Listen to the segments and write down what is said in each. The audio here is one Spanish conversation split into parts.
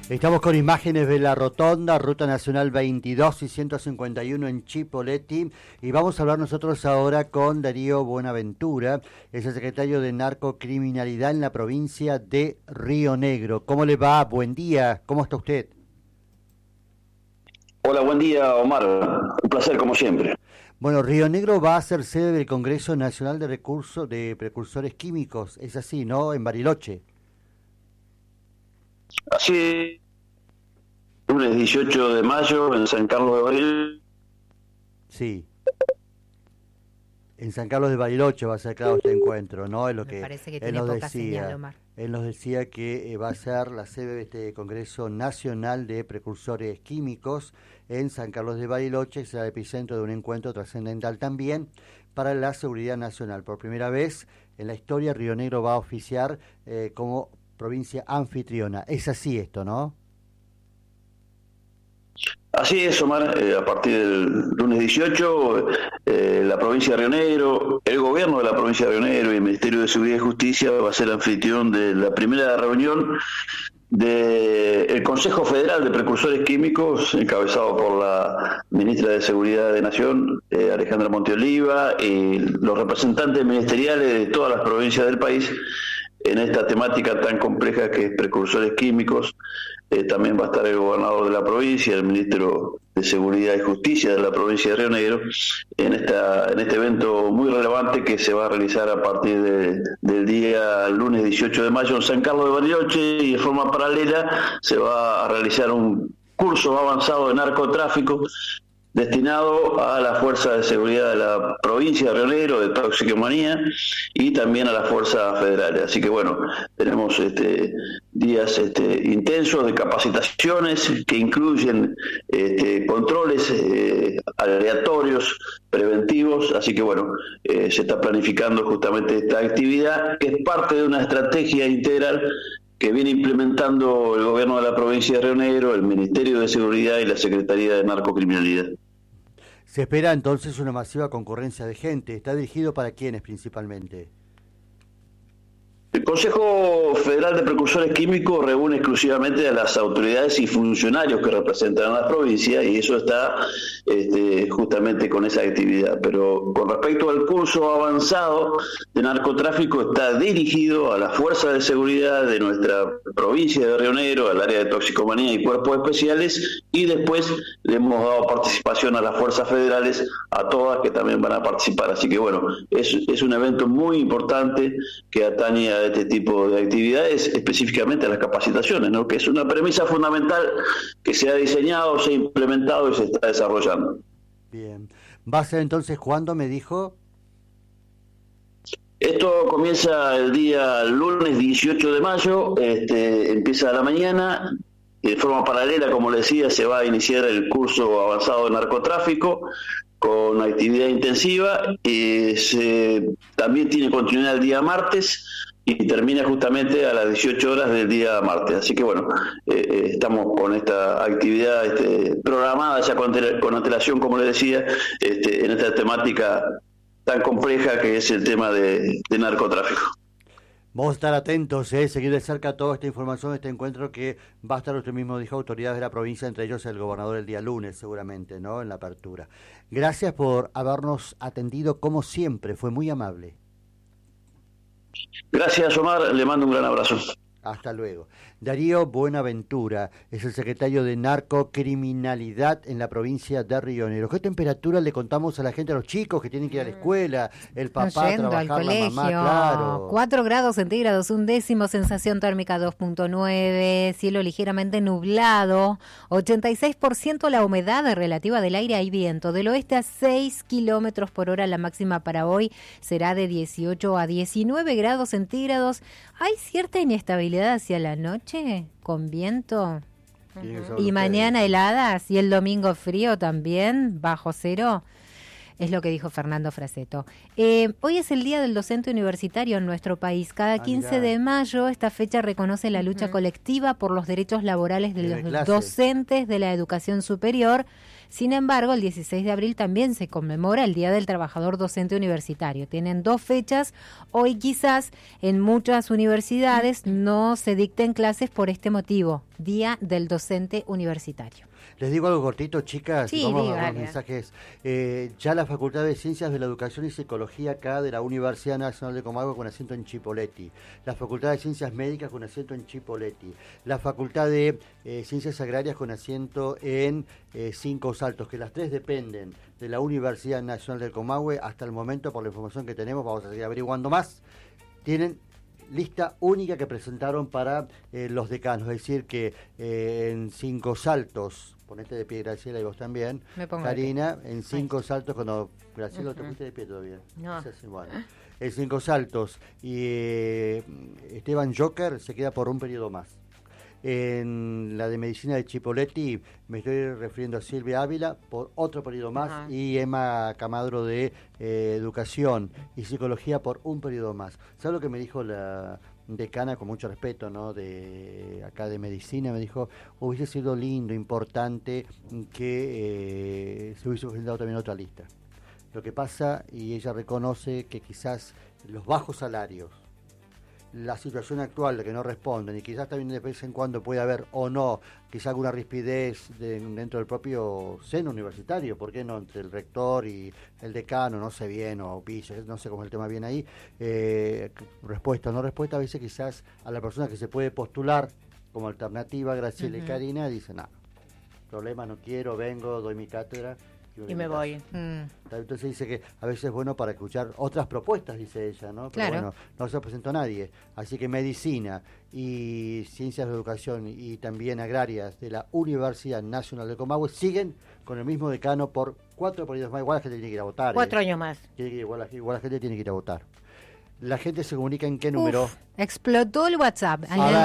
Estamos con imágenes de la rotonda, Ruta Nacional 22 y 151 en Chipoleti, y vamos a hablar nosotros ahora con Darío Buenaventura, es el secretario de Narcocriminalidad en la provincia de Río Negro. ¿Cómo le va? Buen día, ¿cómo está usted? Hola, buen día, Omar. Un placer, como siempre. Bueno, Río Negro va a ser sede del Congreso Nacional de Precursores Químicos, es así, ¿no? En Bariloche. Así es, lunes 18 de mayo en San Carlos de Bariloche. Sí. En San Carlos de Bariloche va a ser, claro, este encuentro, ¿no? Es lo que parece que él tiene nos poca decía. señal, Omar. Él nos decía que va a ser la sede de este Congreso Nacional de Precursores Químicos en San Carlos de Bariloche, será el epicentro de un encuentro trascendental también para la seguridad nacional. Por primera vez en la historia, Río Negro va a oficiar como provincia anfitriona. Es así esto, ¿no? Así es, Omar. A partir del lunes 18, la provincia de Río Negro, el gobierno de la provincia de Río Negro y el Ministerio de Seguridad y Justicia va a ser anfitrión de la primera reunión del Consejo Federal de Precursores Químicos, encabezado por la ministra de Seguridad de Nación, Alejandra Monteoliva, y los representantes ministeriales de todas las provincias del país en esta temática tan compleja que es precursores químicos. También va a estar el gobernador de la provincia, el ministro de Seguridad y Justicia de la provincia de Río Negro, en este evento muy relevante que se va a realizar a partir del día lunes 18 de mayo en San Carlos de Bariloche, y de forma paralela se va a realizar un curso avanzado de narcotráfico destinado a la Fuerza de Seguridad de la provincia de Río Negro, de toxicomanía, y también a las fuerzas federales. Así que bueno, tenemos días intensos de capacitaciones que incluyen controles aleatorios, preventivos. Así que bueno, se está planificando justamente esta actividad, que es parte de una estrategia integral que viene implementando el gobierno de la provincia de Río Negro, el Ministerio de Seguridad y la Secretaría de Narcocriminalidad. Se espera entonces una masiva concurrencia de gente. ¿Está dirigido para quiénes principalmente? El Consejo Federal de Precursores Químicos reúne exclusivamente a las autoridades y funcionarios que representan a la provincia, y eso está justamente con esa actividad. Pero con respecto al curso avanzado de narcotráfico, está dirigido a las fuerzas de seguridad de nuestra provincia de Río Negro, al área de toxicomanía y cuerpos especiales, y después le hemos dado participación a las fuerzas federales, a todas, que también van a participar. Así que bueno, es un evento muy importante que atañe a este tipo de actividades, específicamente a las capacitaciones, ¿no? Que es una premisa fundamental que se ha diseñado, se ha implementado y se está desarrollando. Bien. ¿Va a ser entonces cuándo, me dijo? Esto comienza el día lunes 18 de mayo, empieza a la mañana. De forma paralela, como le decía, se va a iniciar el curso avanzado de narcotráfico con actividad intensiva, y también tiene continuidad el día martes y termina justamente a las 18 horas del día martes. Así que bueno, estamos con esta actividad programada ya con antelación, como le decía, en esta temática tan compleja que es el tema de narcotráfico. Vamos a estar atentos, seguir de cerca toda esta información, este encuentro que va a estar, usted mismo dijo, autoridades de la provincia, entre ellos el gobernador el día lunes seguramente, ¿no? En la apertura. Gracias por habernos atendido como siempre, fue muy amable. Gracias, Omar, le mando un gran abrazo. Hasta luego. Darío Buenaventura es el secretario de Narcocriminalidad en la provincia de Río Negro. ¿Qué temperatura le contamos a la gente, a los chicos que tienen que ir a la escuela, el papá trabajar, la mamá? Claro. 4 grados centígrados, 1/10, sensación térmica 2.9, cielo ligeramente nublado, 86% la humedad relativa del aire, hay viento del oeste a 6 kilómetros por hora, la máxima para hoy será de 18 a 19 grados centígrados. Hay cierta inestabilidad hacia la noche, con viento. Y mañana heladas, y el domingo frío también, bajo cero. Es lo que dijo Fernando Fraseto. Hoy es el Día del Docente Universitario en nuestro país. Cada 15 de mayo esta fecha reconoce la lucha colectiva por los derechos laborales de los docentes de la educación superior, Sin embargo, el 16 de abril también se conmemora el Día del Trabajador Docente Universitario. Tienen 2 fechas. Hoy quizás en muchas universidades no se dicten clases por este motivo, Día del Docente Universitario. Les digo algo cortito, chicas, Sí, vamos a dígale. ver los mensajes. Ya la Facultad de Ciencias de la Educación y Psicología acá de la Universidad Nacional de Comahue con asiento en Chipoleti, la Facultad de Ciencias Médicas con asiento en Chipoleti, la Facultad de Ciencias Agrarias con asiento en Cinco Saltos, que las 3 dependen de la Universidad Nacional del Comahue. Hasta el momento, por la información que tenemos, vamos a seguir averiguando más, tienen lista única que presentaron para los decanos, es decir que en Cinco Saltos, ponete de pie Graciela y vos también, Karina, en Cinco Saltos, cuando Graciela te pusiste de pie todavía, no. Bueno, en Cinco Saltos y Esteban Joker se queda por un periodo más. En la de Medicina de Chipoleti me estoy refiriendo a Silvia Ávila por otro periodo más. Ajá. Y Emma Camadro de Educación y Psicología por un periodo más. ¿Sabes lo que me dijo la decana, con mucho respeto, ¿no?, de acá de Medicina? Me dijo, hubiese sido lindo, importante que se hubiese presentado también otra lista. Lo que pasa, y ella reconoce que quizás los bajos salarios, la situación actual de que no responden, y quizás también de vez en cuando puede haber o no quizás alguna rispidez dentro del propio seno universitario, ¿por qué no?, entre el rector y el decano, no sé bien, o piso, no sé cómo es el tema bien ahí, respuesta o no respuesta, a veces quizás a la persona que se puede postular como alternativa, Graciela y Karina, dice, no, problema, no quiero, vengo, doy mi cátedra y me voy. Entonces dice que a veces es bueno para escuchar otras propuestas, dice ella, ¿no? Pero claro. Bueno, no se presentó nadie. Así que Medicina y Ciencias de Educación y también Agrarias de la Universidad Nacional de Comahue siguen con el mismo decano por 4 periodos más. Igual la gente tiene que ir a votar. 4 años más. Igual la gente tiene que ir a votar. La gente se comunica en qué número. Explotó el WhatsApp. En el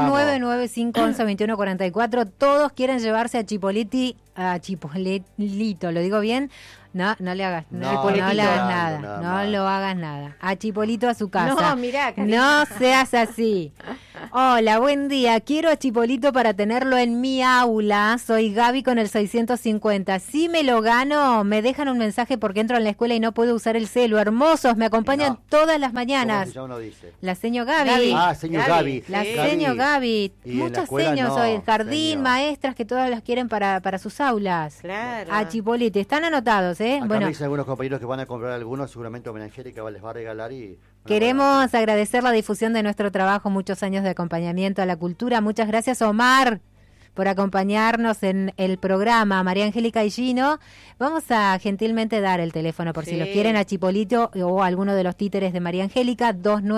2995112144. Todos quieren llevarse a Chipolito, ¿lo digo bien? No le hagas nada. No lo hagas nada. A Chipolito a su casa. No, mirá, Karina. No seas así. Hola, buen día. Quiero a Chipolito para tenerlo en mi aula. Soy Gaby con el 650. Si me lo gano, me dejan un mensaje porque entro en la escuela y no puedo usar el celu. Hermosos, me acompañan todas las mañanas. ¿Cómo dice? La señor Gaby. Señor Gaby. La señor Gaby. Muchos seños hoy. Jardín, maestras que todas las quieren para sus aulas. Claro. A Chipolito. Están anotados, ¿eh? Acá bueno, me dicen algunos compañeros que van a comprar algunos, seguramente Angélica les va a regalar y... Queremos agradecer la difusión de nuestro trabajo, muchos años de acompañamiento a la cultura. Muchas gracias, Omar, por acompañarnos en el programa. María Angélica y Gino, vamos a gentilmente dar el teléfono por si lo quieren a Chipolito o a alguno de los títeres de María Angélica,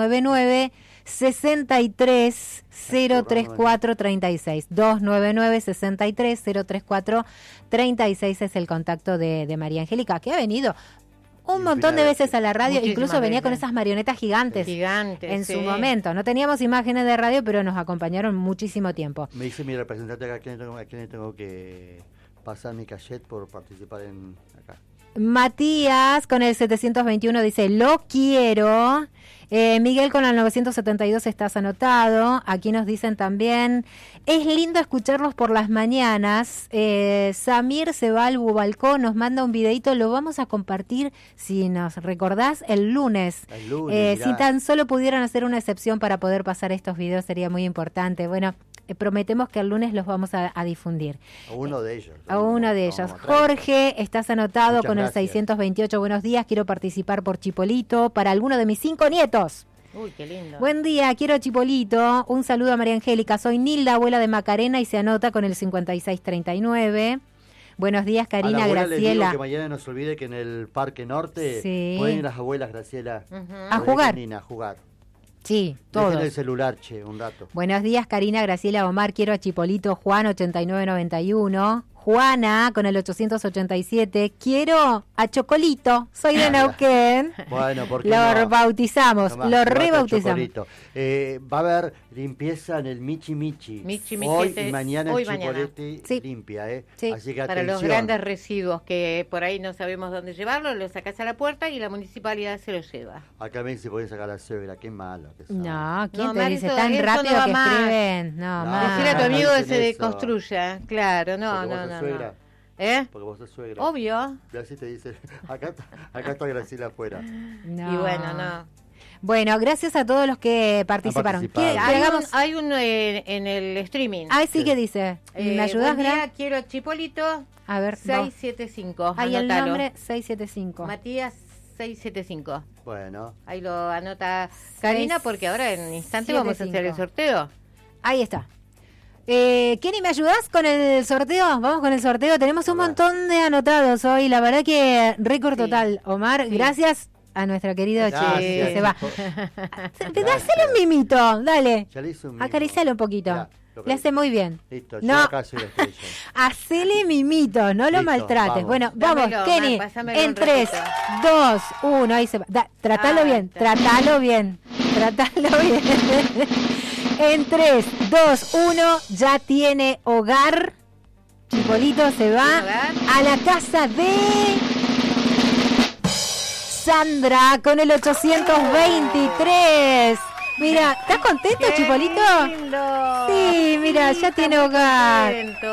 299-63-034-36. 299-63-034-36 es el contacto de María Angélica, que ha venido un montón de veces a la radio, incluso venía con esas marionetas gigantes en su momento. No teníamos imágenes de radio, pero nos acompañaron muchísimo tiempo. Me dice mi representante acá, ¿a quién tengo que pasar mi cachet por participar en acá? Matías con el 721 dice, lo quiero. Miguel con el 972 estás anotado. Aquí nos dicen también, es lindo escucharlos por las mañanas. Samir se va al balcón, nos manda un videito, lo vamos a compartir, si nos recordás, el lunes. Si tan solo pudieran hacer una excepción para poder pasar estos videos sería muy importante. Bueno, prometemos que el lunes los vamos a difundir. A uno de ellos. A uno de ellos. Jorge, estás anotado. Muchas con gracias. El 628. Buenos días, quiero participar por Chipolito para alguno de mis 5 nietos. Uy, qué lindo. Buen día, quiero Chipolito. Un saludo a María Angélica. Soy Nilda, abuela de Macarena, y se anota con el 5639. Buenos días, Karina, a la Graciela. Les digo que mañana no se olvide que en el Parque Norte pueden ir las abuelas, Graciela, a jugar. A jugar. Sí, todos. Dejen el celular, un rato. Buenos días, Karina, Graciela, Omar. Quiero a Chipolito, Juan, 8991. Juana, con el 887. Quiero a Chocolito. Soy de Neuquén. Bueno, porque lo bautizamos, nomás, lo rebautizamos. Va a haber limpieza en el Michi Michi. Hoy y mañana en Chipoleti limpia, Sí. Así que para atención. los grandes residuos que por ahí no sabemos dónde llevarlo, lo sacás a la puerta y la municipalidad se los lleva. Acá ven si pueden sacar la suegra, qué malo que son. No, ¿quién No, te Mari, dice eso- tan eso rápido no va que más. escriben? No, No, más. Decirle a tu no amigo que dicen se eso. deconstruya. Claro, no, Porque vos no, sos no. suegra. Porque vos sos suegra. Obvio. Y así te dice, acá está Graciela afuera. No. Y bueno, no. Bueno, gracias a todos los que participaron. Hay uno en el streaming. Ay, sí, ¿qué dice? ¿Me ayudás, buen día, quiero Chipolito. A ver, 675. Ahí el anótalo. nombre 675. Matías 675. Bueno. Ahí lo anota Karina porque ahora en un instante vamos a hacer el sorteo. Ahí está. Kenny, ¿me ayudás con el sorteo? Vamos con el sorteo. Tenemos un montón de anotados hoy. La verdad que récord total. Omar, gracias a nuestra querida que se va. Dásele un mimito, dale. Ya le hice un mimo. Acaricialo un poquito. Ya, le hace muy bien. Listo, no. yo acá soy la estrella. Hacele mimito, no lo Listo, maltrates. vamos. Bueno, vamos, Dámelo, Kenny. pásamelo En un 3, ratito. 2, 1, ahí se va. Tratalo bien, tratalo bien. Tratalo bien. En 3, 2, 1, ya tiene hogar. Chipolito se va a la casa de Sandra con el 823. Mira, ¿estás contento, Chipolito? Lindo. Sí, mira, ya tiene hogar.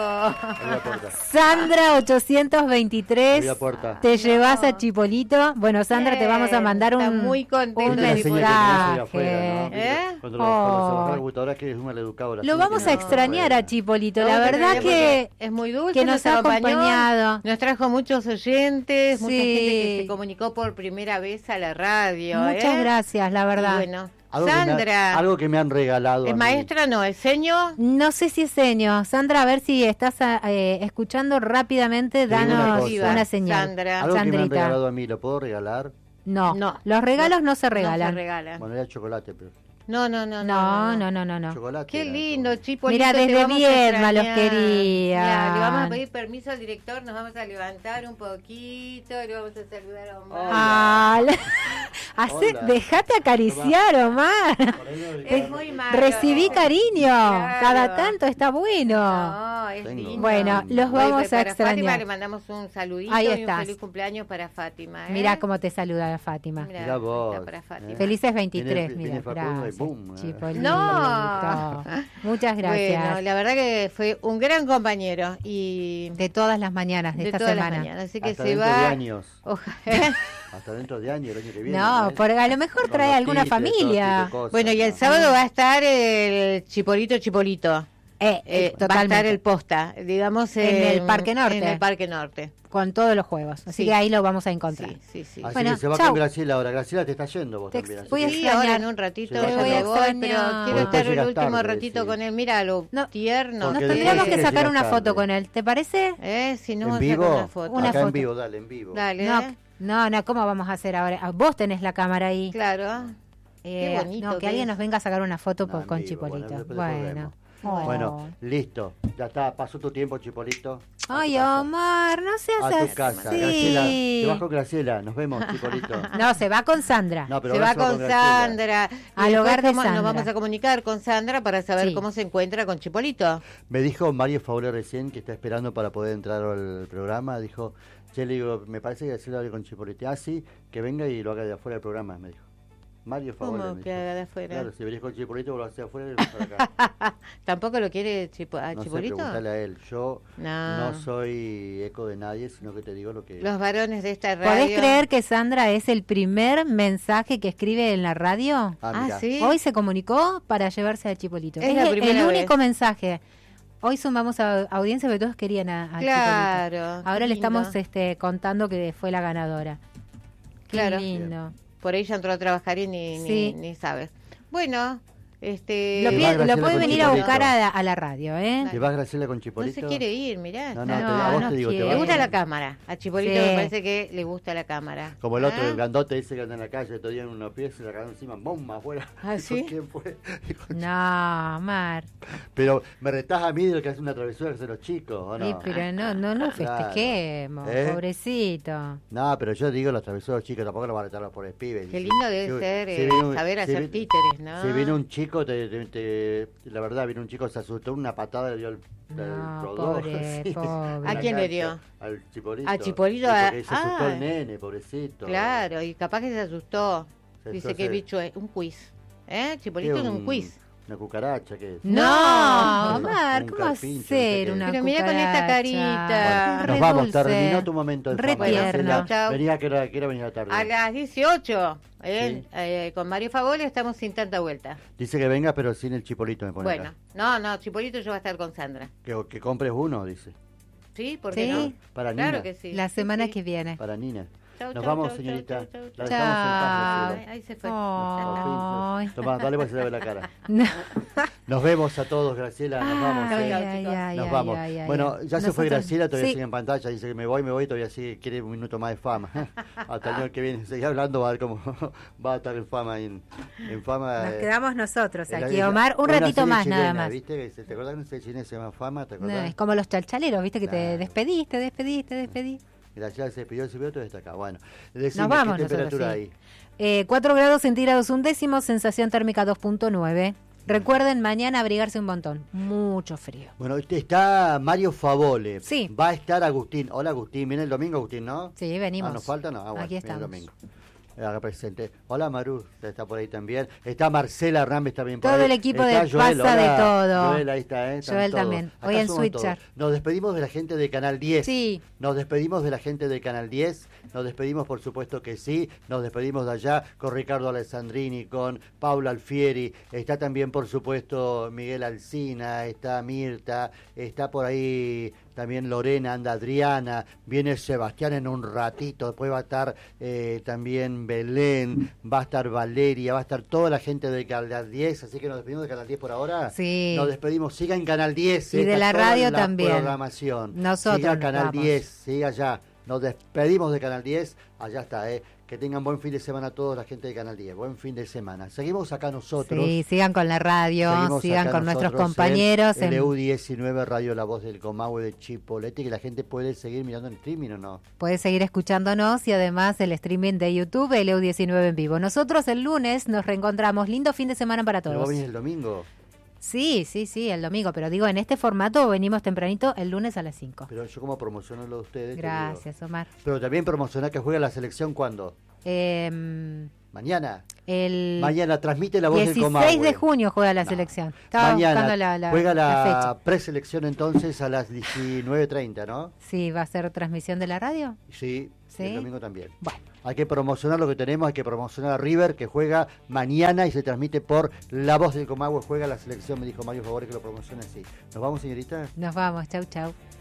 Sandra 823. Te llevas a Chipolito. Bueno, Sandra, te vamos a mandar Está muy contenta. un mensaje. Cuando se bajó la computadora, que es una educadora. Lo vamos a extrañar a Chipolito. La verdad que es muy dulce, que nos ha acompañado. Nos trajo muchos oyentes, mucha Sí. gente que se comunicó por primera vez a la radio. Muchas gracias, la verdad. Y bueno, Sandra. Algo que me han regalado. ¿Es maestra? No, ¿es seño? No sé si es seño. Sandra, a ver si estás escuchando rápidamente, danos una señal. Sandra. Algo Sandrita. que me han regalado a mí, ¿lo puedo regalar? No, los regalos no se regalan. No se regalan. Bueno, era chocolate, pero... No. No. Chocolate. Qué lindo, Chipolito. Mira, desde Viedma los querían. Mira, le vamos a pedir permiso al director, nos vamos a levantar un poquito, le vamos a saludar a Omar. Dejate acariciar, Omar. Es muy malo. Recibí cariño. Claro. Cada tanto está bueno. No, es lindo. Bueno, los vamos a Para extrañar. Fátima le mandamos un saludito Ahí y estás. un feliz cumpleaños para Fátima. Mira cómo te saluda Fátima. Mirá vos. para Fátima. Felices 23, Viene mira. Facundo y Gracias, boom. Chipolito. No. Muchas gracias. Bueno, la verdad que fue un gran compañero y de todas las mañanas de esta todas semana. las mañanas. Así que Hasta se dentro va. de años. Ojalá. Hasta dentro de años, el año que viene. No, porque a lo mejor trae alguna familia. Bueno, y el sábado va a estar el Chipolito. Va a estar el posta, digamos, en el Parque Norte. En el Parque Norte. Con todos los juegos. Así que ahí lo vamos a encontrar. Sí. Así bueno, que se va chau. con Graciela ahora. Graciela, te está yendo vos también. Voy a Sí, extrañar. ahora en un ratito Sí, ya voy a me voy, extrañar. pero quiero O estar el llegas último tarde, ratito sí. con él. Mira lo tierno. Nos Porque tendríamos después que sacar llegas una tarde. foto con él. ¿Te parece? Si no, ¿En vamos a vivo? sacar una foto. Una Acá foto. en vivo, dale, en vivo. Dale, No, ¿cómo vamos a hacer ahora? Vos tenés la cámara ahí. Claro. Qué bonito No, que alguien nos venga a sacar una foto No, en con vivo, Chipolito. después Bueno. vemos. Bueno, listo. Ya está, pasó tu tiempo, Chipolito. Ay, Omar, no seas A así. tu casa. Graciela, te vas con Graciela. Nos vemos, Chipolito. No, se va con Sandra. No, pero Se ahora va con Graciela. Sandra. Al Y hogar de después Sandra. Nos vamos a comunicar con Sandra para saber Sí. cómo se encuentra con Chipolito. Me dijo Mario Faure recién que está esperando para poder entrar al programa. Dijo, che, le digo, me parece que Graciela hable con Chipolito. Ah, sí, que venga y lo haga de afuera del programa, me dijo. Mario Faure. ¿Cómo me que dijo. haga de afuera? Claro, si venís con Chipolito, vos lo haces afuera y lo haces para acá. ¿Tampoco lo quiere a No sé, Chipolito? preguntale a él. Yo No. no soy eco de nadie, sino que te digo lo que... Los varones de esta radio. ¿Podés creer que Sandra es el primer mensaje que escribe en la radio? mirá. sí. Hoy se comunicó para llevarse a Chipolito. Es la el primera único vez. mensaje. Hoy sumamos a audiencia porque todos querían a Claro. Chipolito. Ahora qué le lindo. estamos contando que fue la ganadora. Qué Claro. lindo. Por ahí ya entró a trabajar y Sí. ni sabe. Bueno, Lo, Va lo puede con venir a Chipolito. buscar a la radio, ¿eh? ¿Te vas, Graciela, con no Chipolito? se quiere ir, mirá. No, No, a vos no te digo, te quiere. vas Le gusta con- la cámara. A Chipolito Sí. me parece que le gusta la cámara. Como el otro, ¿Ah? el grandote ese que anda en la calle, todo día en unos pies, se la cagó encima, ¡bum! Afuera. ¿Ah, Dijo, sí? ¿quién fue? Dijo, No, Mar. pero me retás a mí de lo que hace una travesura que hacen los chicos, ¿o no? Sí, pero no lo Claro. festejemos, ¿Eh? pobrecito. No, pero yo digo los travesuras de los chicos, tampoco lo van a retar por el pibe. Qué lindo debe ser saber hacer títeres, ¿no? Si viene un chico, la verdad, viene un chico, se asustó, una patada le dio el No, rodó, pobre, así, pobre. en ¿A la quién le cancha, dio? Al Chipolito. A Chipolito, Sí, porque se asustó ah. el nene, pobrecito. Claro, y capaz que se asustó. Se Dice asustó, que sí. bicho es un quiz. Chipolito ¿Qué, en un quiz. ¿Una cucaracha qué es? No, Omar, Un ¿cómo carpincho, hacer no sé qué. una Pero cucaracha? mira con esta carita. Nos Re vamos, dulce. terminó tu momento de Re fama. tierno. Graciela. Chau. Venía que era venir a la tarde. A las 18, Sí. con Mario Favole estamos sin tanta vuelta. Dice que venga, pero sin el chipolito me pone Bueno, acá. no, Chipolito yo voy a estar con Sandra. Que compres uno, dice. ¿Sí? ¿Por qué Sí. no? Para Claro Nina. que sí. La sí, semana sí. que viene. Para Nina. Chau, Nos chau, vamos, chau, señorita. chau, chau, La chau. dejamos en paz, Chao. Graciela. Ahí se fue. Ay. Tomá, dale pues se le ve la cara. No. Nos vemos a todos, Graciela. Nos vamos. Ay, ¿eh? ay, ay, Nos ay, vamos. ay, ay, Bueno, ay. ya se fue Nosotros- Graciela, todavía sí. sigue en pantalla. Dice que me voy, todavía sí quiere un minuto más de fama. Hasta el año que viene. Seguir hablando, va a ver cómo va a estar en fama. En fama Nos quedamos nosotros en la- aquí, Omar, un una ratito serie más nada chilena, más. ¿Viste? ¿Te acuerdas que una serie chilena se llama Fama? ¿Te No, acuerdas? es como los chalchaleros, viste que te Claro. despediste. Graciela se despidió, todo está acá. Bueno, decime, Nos vamos ¿qué temperatura nosotros, sí. hay? 4 grados centígrados un décimo, sensación térmica 2.9. Recuerden, mañana abrigarse un montón. Mucho frío. Bueno, está Mario Favole. Sí. Va a estar Agustín. Hola Agustín, viene el domingo Agustín, ¿no? Sí, venimos. ¿Nos falta? No, bueno, Aquí viene el estamos. domingo. Acá presente. Hola Maru, está por ahí también. Está Marcela Rambes también por ahí. Todo el equipo Está de Pasa de hola. Todo. Joel, ahí está, están Joel todos. también. Acá Hoy en somos Switcher. todos. Nos despedimos de la gente de Canal 10. Sí. Nos despedimos de la gente de Canal 10. Nos despedimos, por supuesto que sí. Nos despedimos de allá con Ricardo Alessandrini, con Paula Alfieri. Está también, por supuesto, Miguel Alsina. Está Mirta. Está por ahí también Lorena, anda Adriana. Viene Sebastián en un ratito. Después va a estar también Belén. Va a estar Valeria. Va a estar toda la gente de Canal 10. Así que nos despedimos de Canal 10 por ahora. Sí. Nos despedimos. Siga en Canal 10. Y de está la toda radio la también. programación. Nosotros Siga nos Canal vamos. 10. Siga allá. Nos despedimos de Canal 10. Allá está, Que tengan buen fin de semana a toda la gente de Canal 10. Buen fin de semana. Seguimos acá nosotros. Sí, sigan con la radio, Seguimos sigan acá con nuestros nosotros compañeros. en LU19 Radio La Voz del Comahue de Chipolete, que la gente puede seguir mirando en streaming o no. Puedes seguir escuchándonos y además el streaming de YouTube, LU19 en vivo. Nosotros el lunes nos reencontramos. Lindo fin de semana para Pero todos. vos venís el domingo. Sí, el domingo, pero digo, en este formato venimos tempranito el lunes a las 5. Pero yo como promociono lo de ustedes. te Gracias, Omar. digo. Pero también promocionar que juega la selección ¿cuándo? Mañana. Mañana transmite La Voz del 16 Comahue. de junio juega la selección. Estaba buscando Mañana juega la preselección entonces a las 19:30, ¿no? Sí, ¿va a ser transmisión de la radio? Sí, ¿Sí? el domingo también. Bueno. Hay que promocionar lo que tenemos, hay que promocionar a River, que juega mañana y se transmite por La Voz del Comahue, juega la selección, me dijo Mario Favore que lo promocione así. ¿Nos vamos, señorita? Nos vamos, chau.